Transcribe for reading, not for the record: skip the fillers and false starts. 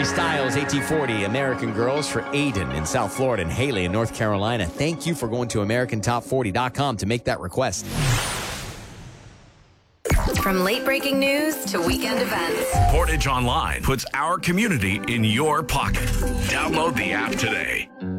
Harry Styles, AT40, American Girls for Aiden in South Florida and Haley in North Carolina. Thank you for going to AmericanTop40.com to make that request. From late-breaking news to weekend events, Portage Online puts our community in your pocket. Download the app today.